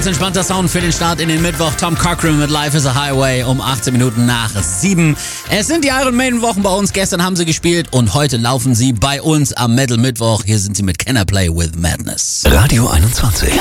Ganz entspannter Sound für den Start in den Mittwoch. Tom Cochrane mit Life is a Highway um 18 Minuten nach 7. Es sind die Iron Maiden Wochen bei uns. Gestern haben sie gespielt und heute laufen sie bei uns am Metal Mittwoch. Hier sind sie mit Can I Play with Madness. Radio 21.